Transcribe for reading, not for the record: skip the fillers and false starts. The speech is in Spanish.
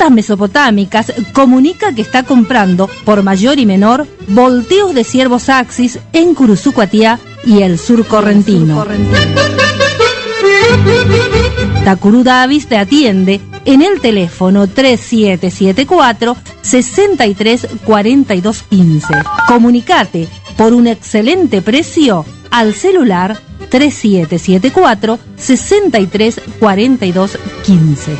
Rutas Mesopotámicas comunica que está comprando por mayor y menor volteos de ciervos Axis en Curuzucuatiá y el sur correntino. Tacurú Davis te atiende en el teléfono 3774 63 42 15. Comunicate por un excelente precio al celular 3774 63 42 15.